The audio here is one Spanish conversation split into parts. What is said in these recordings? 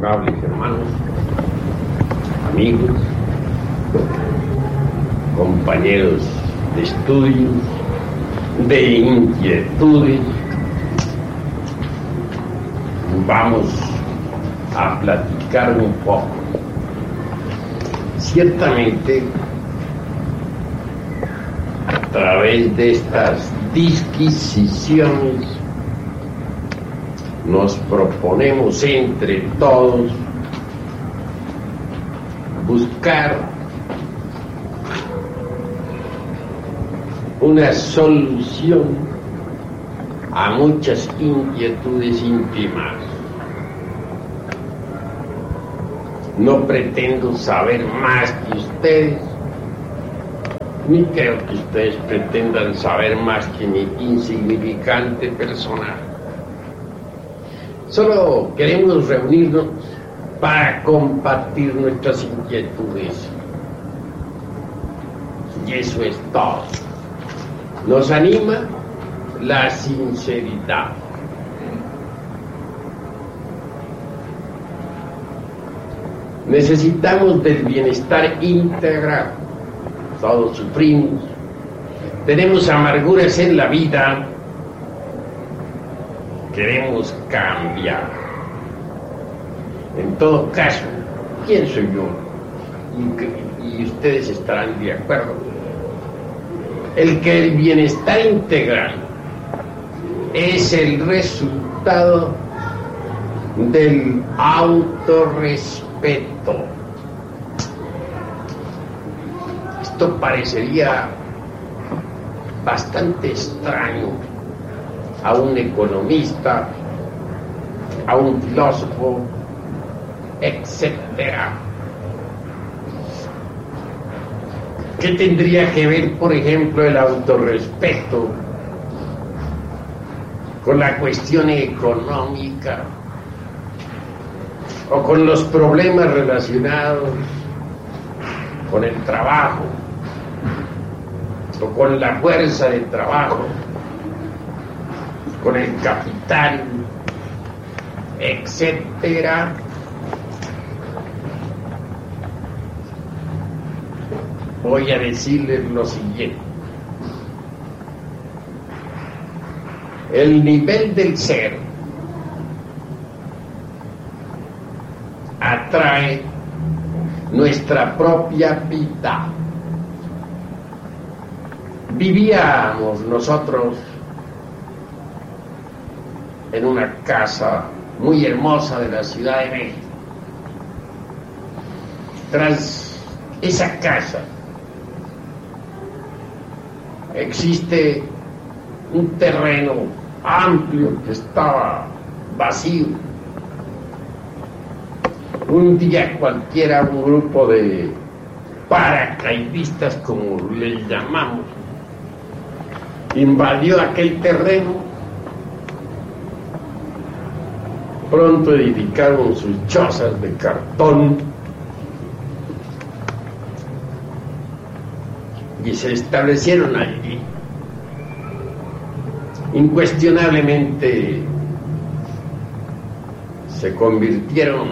honorables hermanos, amigos, compañeros de estudios, de inquietudes, vamos a platicar un poco. Ciertamente, a través de estas disquisiciones, nos proponemos entre todos buscar una solución a muchas inquietudes íntimas. No pretendo saber más que ustedes, ni creo que ustedes pretendan saber más que mi insignificante personaje. Solo queremos reunirnos para compartir nuestras inquietudes. Y eso es todo. Nos anima la sinceridad. Necesitamos del bienestar integral. Todos sufrimos. Tenemos amarguras en la vida. Queremos cambiar. En todo caso, ¿quién soy yo? Y ustedes estarán de acuerdo. El que el bienestar integral es el resultado del autorrespeto. Esto parecería bastante extraño a un economista, a un filósofo, etcétera. ¿Qué tendría que ver, por ejemplo, el autorrespeto con la cuestión económica o con los problemas relacionados con el trabajo o con la fuerza de trabajo, con el capital, etcétera? Voy a decirles lo siguiente. El nivel del ser atrae nuestra propia vida. Vivíamos nosotros en una casa muy hermosa de la Ciudad de México. Tras esa casa existe un terreno amplio que estaba vacío. Un día cualquiera, un grupo de paracaidistas, como les llamamos, invadió aquel terreno. Pronto edificaron sus chozas de cartón y se establecieron allí. Incuestionablemente se convirtieron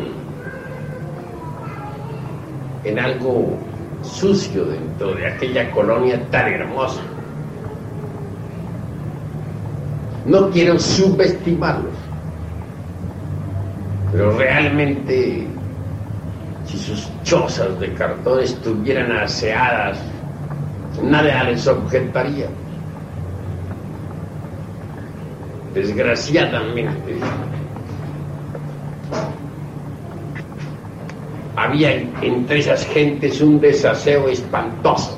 en algo sucio dentro de aquella colonia tan hermosa. No quiero subestimarlos, pero realmente, si sus chozas de cartón estuvieran aseadas, nada les objetaría. Desgraciadamente, había entre esas gentes un desaseo espantoso.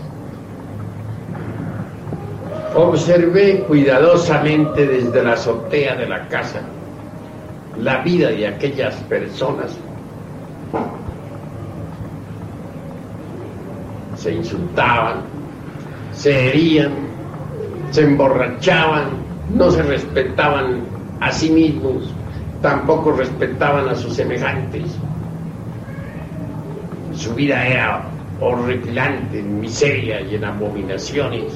Observé cuidadosamente desde la azotea de la casa la vida de aquellas personas. Se insultaban, se herían, se emborrachaban, no se respetaban a sí mismos, tampoco respetaban a sus semejantes. Su vida era horripilante, en miseria y en abominaciones.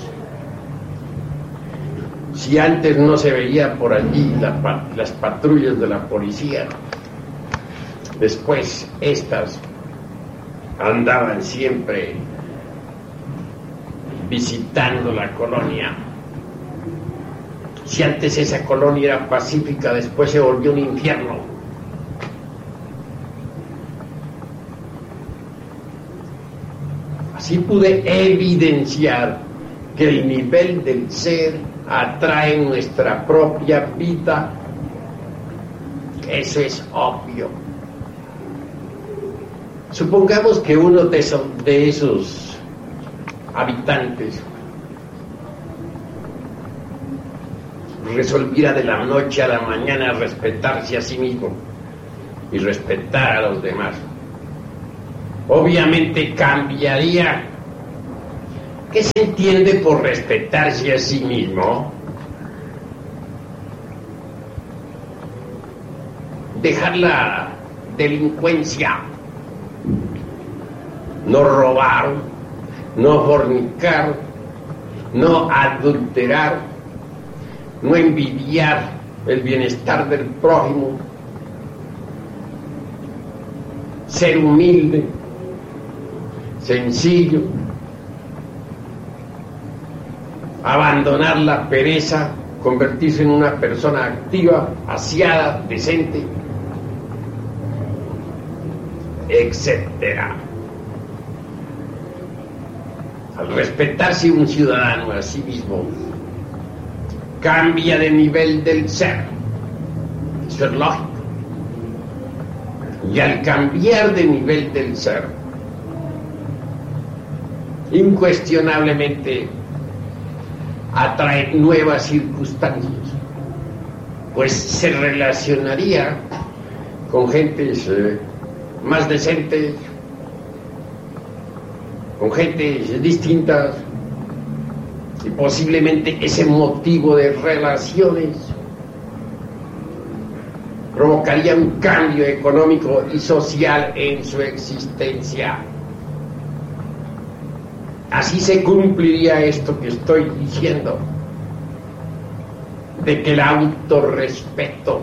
Si antes no se veía por allí las patrullas de la policía, Después estas andaban siempre visitando la colonia. Si antes esa colonia era pacífica, después se volvió un infierno. Así pude evidenciar que el nivel del ser atrae nuestra propia vida. Eso es obvio. Supongamos que uno de esos habitantes resolviera de la noche a la mañana respetarse a sí mismo y respetar a los demás. Obviamente cambiaría. ¿Qué se entiende por respetarse a sí mismo? Dejar la delincuencia, no robar, no fornicar, no adulterar, no envidiar el bienestar del prójimo, ser humilde, sencillo, abandonar la pereza, convertirse en una persona activa, aseada, decente, etcétera. Al respetarse un ciudadano a sí mismo, cambia de nivel del ser. Eso es lógico. Y al cambiar de nivel del ser, incuestionablemente atrae nuevas circunstancias, pues se relacionaría con gentes más decentes, con gentes distintas, y posiblemente ese motivo de relaciones provocaría un cambio económico y social en su existencia. Así se cumpliría esto que estoy diciendo, de que el autorrespeto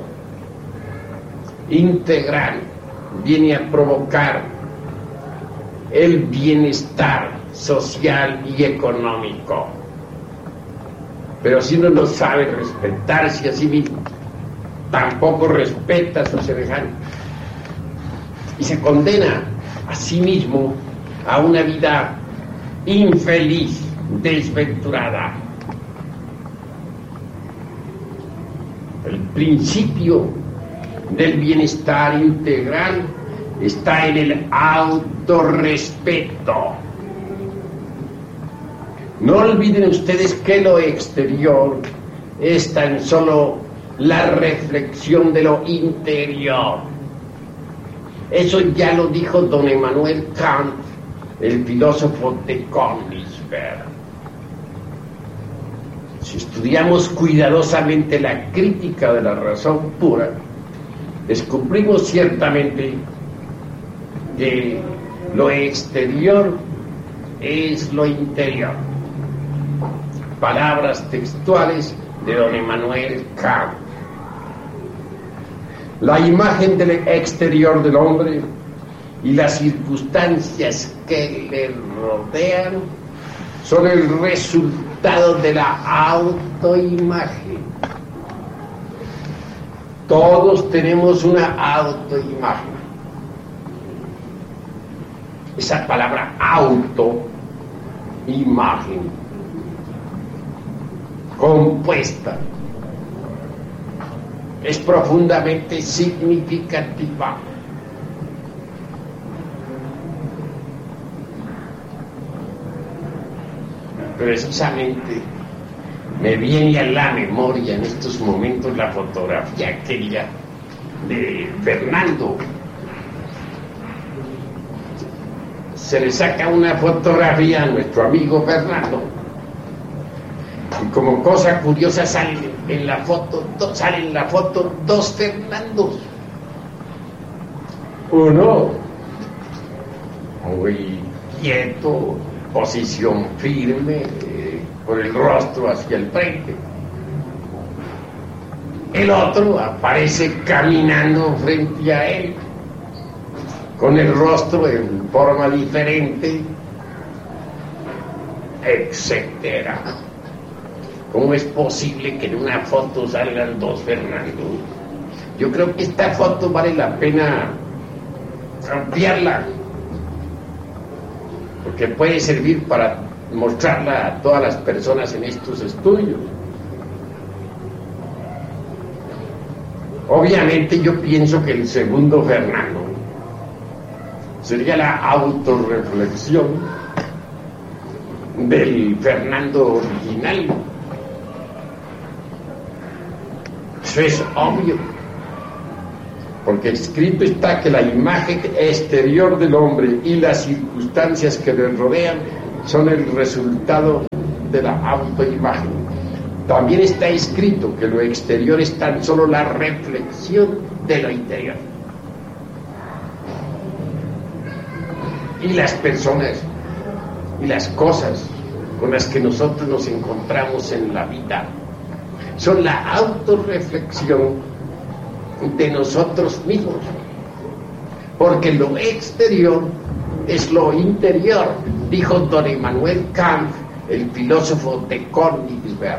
integral viene a provocar el bienestar social y económico. Pero si uno no sabe respetarse a sí mismo, tampoco respeta a sus semejantes y se condena a sí mismo a una vida infeliz, desventurada. El principio del bienestar integral está en el autorrespeto. No olviden ustedes que lo exterior es tan solo la reflexión de lo interior. Eso ya lo dijo don Emmanuel Kant, el filósofo de Königsberg. Si estudiamos cuidadosamente la crítica de la razón pura, descubrimos ciertamente que lo exterior es lo interior. Palabras textuales de don Emmanuel Kant. La imagen del exterior del hombre y las circunstancias que le rodean son el resultado de la autoimagen. Todos tenemos una autoimagen. Esa palabra autoimagen compuesta es profundamente significativa. Precisamente me viene a la memoria en estos momentos la fotografía aquella de Fernando. Se le saca una fotografía a nuestro amigo Fernando y como cosa curiosa salen en la foto dos Fernandos. Uno muy quieto, posición firme, con el rostro hacia el frente. El otro aparece caminando frente a él, con el rostro en forma diferente, etcétera. ¿Cómo es posible que en una foto salgan dos Fernando? Yo creo que esta foto vale la pena ampliarla, porque puede servir para mostrarla a todas las personas en estos estudios. Obviamente yo pienso que el segundo Fernando sería la autorreflexión del Fernando original. Eso es obvio, porque escrito está que la imagen exterior del hombre y las circunstancias que le rodean son el resultado de la autoimagen. También está escrito que lo exterior es tan solo la reflexión de lo interior. Y las personas y las cosas con las que nosotros nos encontramos en la vida son la autorreflexión de nosotros mismos, porque lo exterior es lo interior, dijo don Immanuel Kant, el filósofo de Königsberg.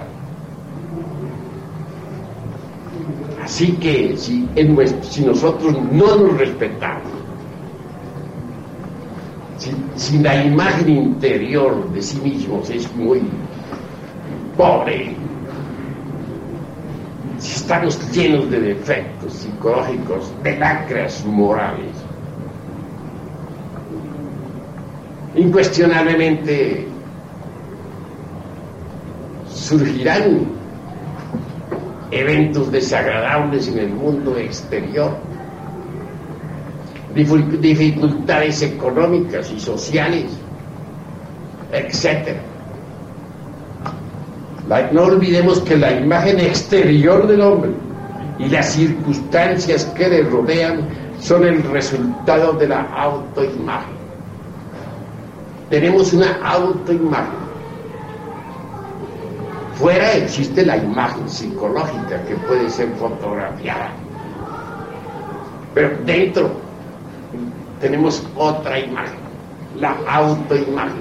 Así que si nosotros no nos respetamos, si la imagen interior de sí mismos es muy pobre, si estamos llenos de defectos psicológicos, de lacras morales, incuestionablemente surgirán eventos desagradables en el mundo exterior, dificultades económicas y sociales, etc. No olvidemos que la imagen exterior del hombre y las circunstancias que le rodean son el resultado de la autoimagen. Tenemos una autoimagen. Fuera existe la imagen psicológica que puede ser fotografiada, pero dentro tenemos otra imagen, la autoimagen.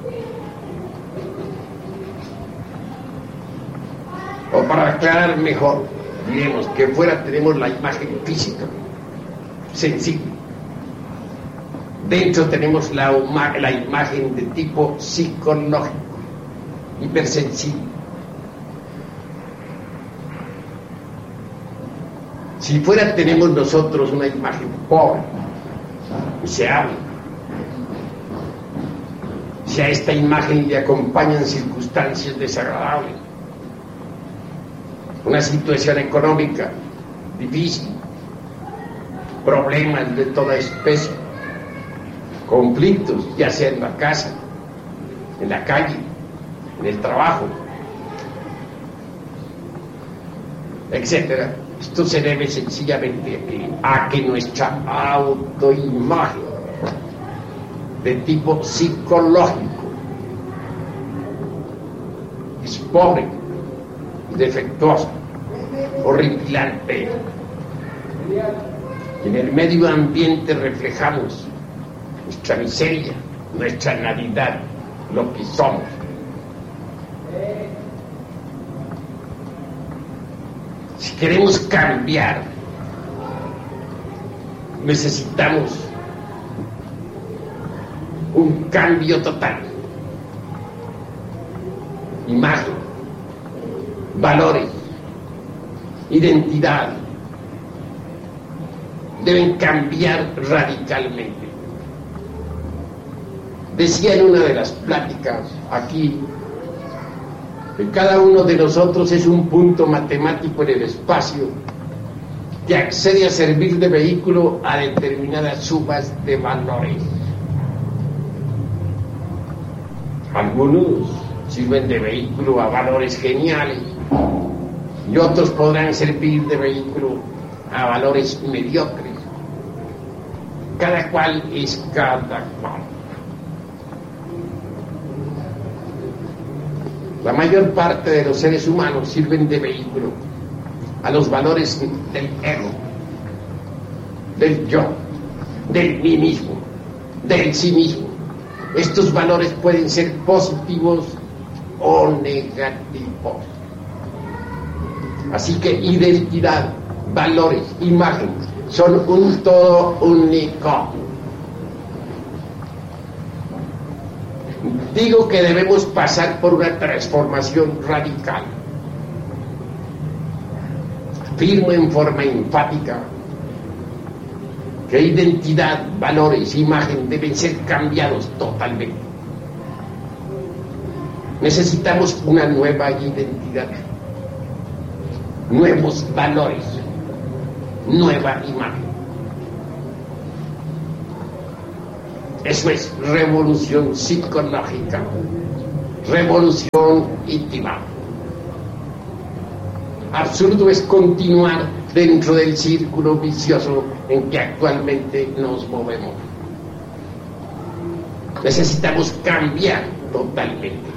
O para aclarar mejor, diremos que fuera tenemos la imagen física, sensible. Dentro tenemos la imagen de tipo psicológico, hipersensible. Si fuera tenemos nosotros una imagen pobre, miserable, si a esta imagen le acompañan circunstancias desagradables, una situación económica difícil, problemas de toda especie, conflictos, ya sea en la casa, en la calle, en el trabajo, etcétera. Esto se debe sencillamente a que nuestra autoimagen de tipo psicológico es pobre, defectuosa, horripilante. En el medio ambiente reflejamos nuestra miseria, nuestra navidad, lo que somos. Si queremos cambiar, necesitamos un cambio total. Imagen, valores, identidad deben cambiar radicalmente. Decía en una de las pláticas aquí que cada uno de nosotros es un punto matemático en el espacio que accede a servir de vehículo a determinadas sumas de valores. Algunos sirven de vehículo a valores geniales y otros podrán servir de vehículo a valores mediocres. Cada cual es cada cual. La mayor parte de los seres humanos sirven de vehículo a los valores del ego, del yo, del mí mismo, del sí mismo. Estos valores pueden ser positivos o negativos. Así que identidad, valores, imagen son un todo único. Digo que debemos pasar por una transformación radical. Afirmo en forma enfática que identidad, valores, imagen deben ser cambiados totalmente. Necesitamos una nueva identidad, nuevos valores, nueva imagen. Eso es revolución psicológica, revolución íntima. Absurdo es continuar dentro del círculo vicioso en que actualmente nos movemos. Necesitamos cambiar totalmente.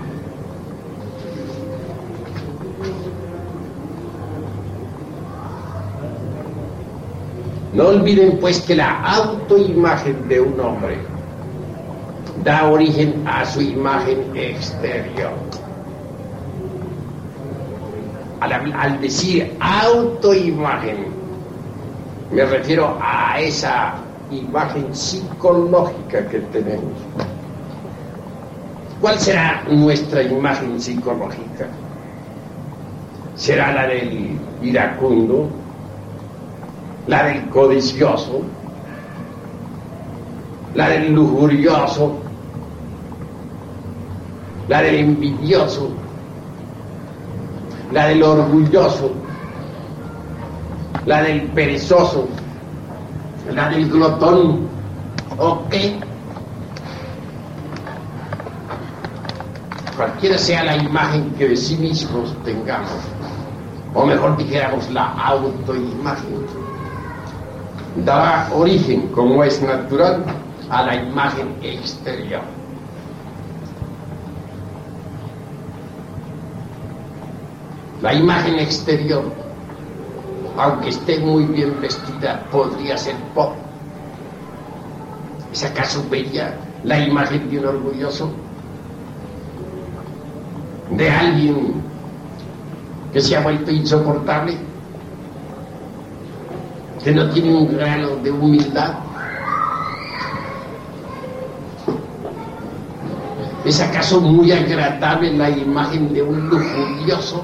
No olviden pues que la autoimagen de un hombre da origen a su imagen exterior. Al decir autoimagen, me refiero a esa imagen psicológica que tenemos. ¿Cuál será nuestra imagen psicológica? ¿Será la del iracundo? ¿La del codicioso? ¿La del lujurioso? ¿La del envidioso? ¿La del orgulloso? ¿La del perezoso? ¿La del glotón? ¿O qué? Cualquiera sea la imagen que de sí mismos tengamos, o mejor dijéramos la autoimagen, dará origen, como es natural, a la imagen exterior. La imagen exterior, aunque esté muy bien vestida, podría ser pobre. ¿Es acaso bella la imagen de un orgulloso? ¿De alguien que se ha vuelto insoportable? ¿Que no tiene un grano de humildad? ¿Es acaso muy agradable la imagen de un lujurioso?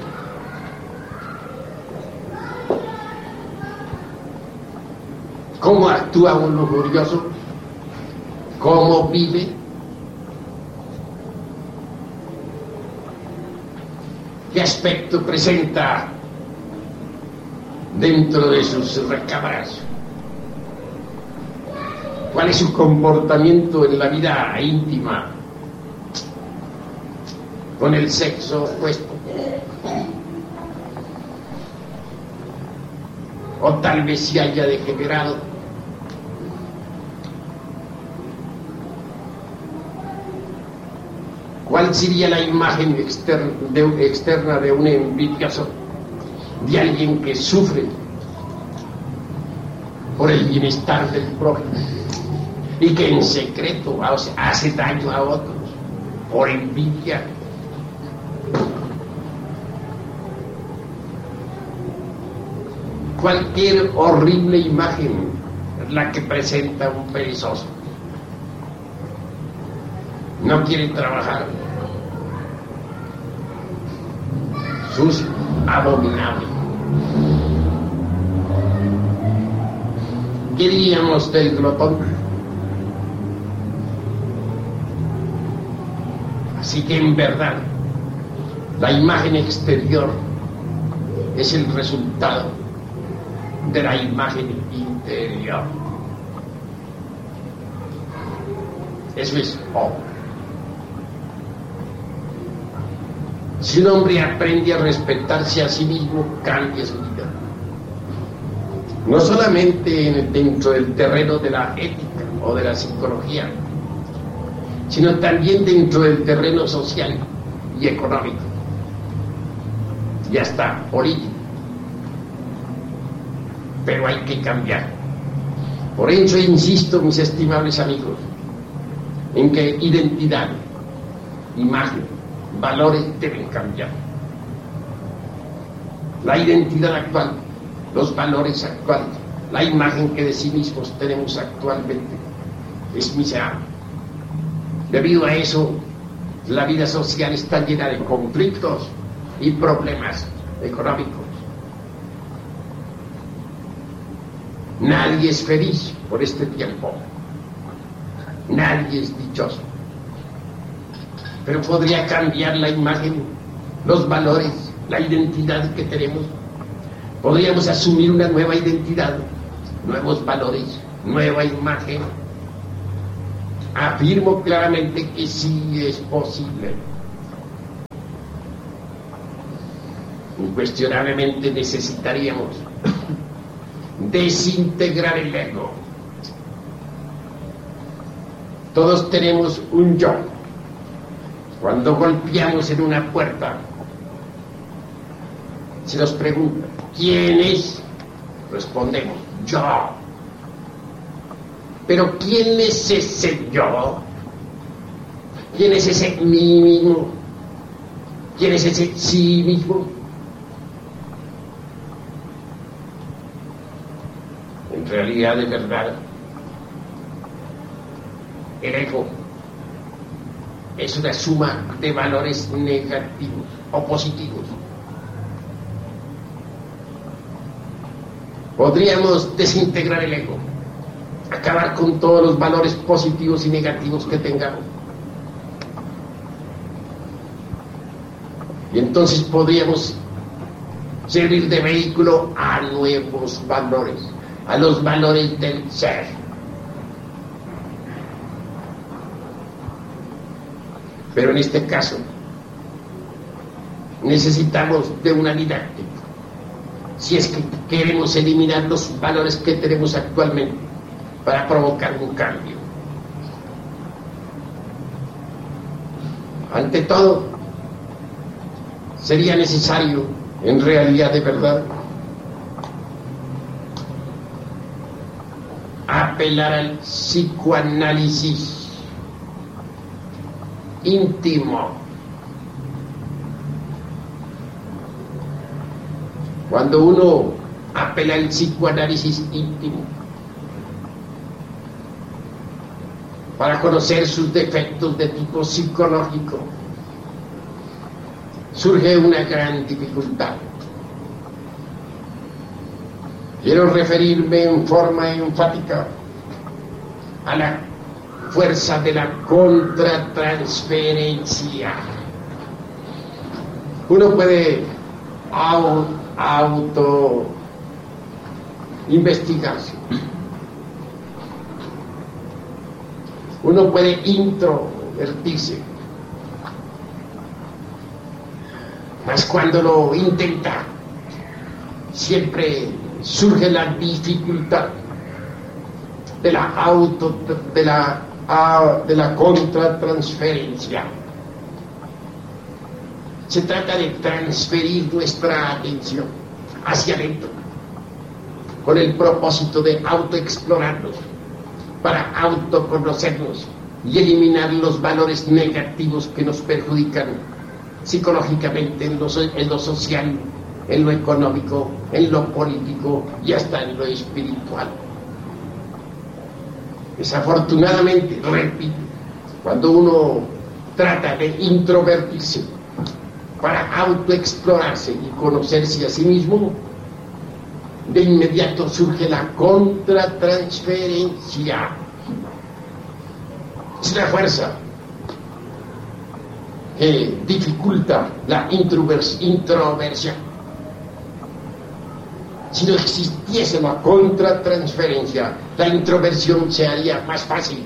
¿Cómo actúa un lujurioso? ¿Cómo vive? ¿Qué aspecto presenta dentro de sus recámaras? ¿Cuál es su comportamiento en la vida íntima con el sexo opuesto? O tal vez se haya degenerado. ¿Cuál sería la imagen externa de un envidioso? De alguien que sufre por el bienestar del prójimo y que en secreto hace daño a otros por envidia. Cualquier horrible imagen es la que presenta un perezoso. No quiere trabajar, sucio, abominable. ¿Qué diríamos del glotón? Así que en verdad, la imagen exterior es el resultado de la imagen interior. Eso es obra. Si un hombre aprende a respetarse a sí mismo, cambia su vida. No solamente dentro del terreno de la ética o de la psicología, sino también dentro del terreno social y económico, y hasta político. Pero hay que cambiar. Por eso insisto, mis estimables amigos, en que identidad, imagen, valores deben cambiar. La identidad actual, los valores actuales, la imagen que de sí mismos tenemos actualmente es miserable. Debido a eso, la vida social está llena de conflictos y problemas económicos. Nadie es feliz por este tiempo. Nadie es dichoso. Pero podría cambiar la imagen, los valores, la identidad que tenemos. Podríamos asumir una nueva identidad, nuevos valores, nueva imagen. Afirmo claramente que sí es posible. Incuestionablemente necesitaríamos desintegrar el ego. Todos tenemos un yo. Cuando golpeamos en una puerta, se nos pregunta, ¿quién es? Respondemos, yo. Pero ¿quién es ese yo? ¿Quién es ese mí mismo? ¿Quién es ese sí mismo? En realidad, de verdad, el ego es una suma de valores negativos o positivos. Podríamos desintegrar el ego, acabar con todos los valores positivos y negativos que tengamos. Y entonces podríamos servir de vehículo a nuevos valores, a los valores del ser. Pero en este caso necesitamos de una didáctica. Si es que queremos eliminar los valores que tenemos actualmente para provocar un cambio. Ante todo, sería necesario, en realidad de verdad, apelar al psicoanálisis íntimo. Cuando uno apela al psicoanálisis íntimo para conocer sus defectos de tipo psicológico, surge una gran dificultad. Quiero referirme en forma enfática a la fuerza de la contratransferencia. Uno puede auto investigarse. Uno puede introvertirse. Mas cuando lo intenta, siempre surge la dificultad de la contratransferencia. Se trata de transferir nuestra atención hacia adentro, con el propósito de autoexplorarnos, para autoconocernos y eliminar los valores negativos que nos perjudican psicológicamente en lo social, en lo económico, en lo político y hasta en lo espiritual. Desafortunadamente, repito, cuando uno trata de introvertirse para autoexplorarse y conocerse a sí mismo, de inmediato surge la contratransferencia. Es una fuerza que dificulta la introversión. Si no existiese la contratransferencia, la introversión se haría más fácil.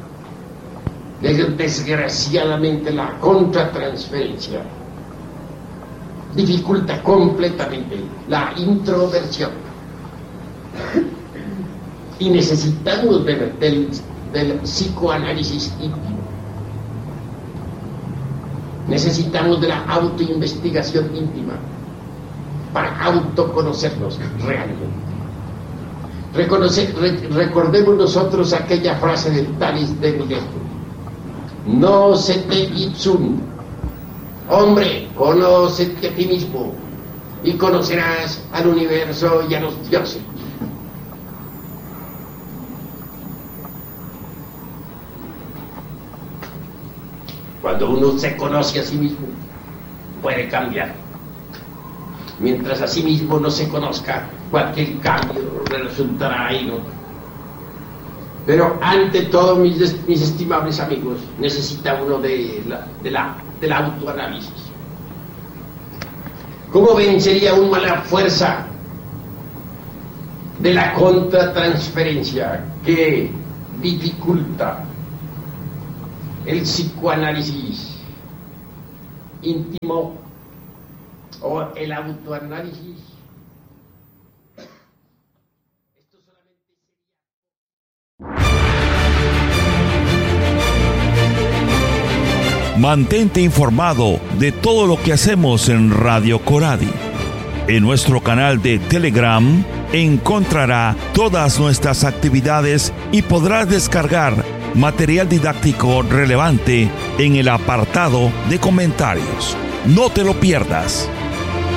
Desgraciadamente, la contratransferencia dificulta completamente la introversión. Y necesitamos del psicoanálisis íntimo. Necesitamos de la autoinvestigación íntima para autoconocernos realmente. Recordemos nosotros aquella frase del Talis de Mileto: no se te ipsum. Hombre, conócete a ti mismo y conocerás al universo y a los dioses. Cuando uno se conoce a sí mismo, puede cambiar. Mientras a sí mismo no se conozca, cualquier cambio le resultará inútil. Pero ante todo, mis estimables amigos, necesita uno del autoanálisis. ¿Cómo vencería uno a la fuerza de la contratransferencia que dificulta el psicoanálisis íntimo o el autoanálisis? Esto solamente sería... Mantente informado de todo lo que hacemos en Radio Coradi. En nuestro canal de Telegram encontrará todas nuestras actividades y podrás descargar material didáctico relevante en el apartado de comentarios. No te lo pierdas.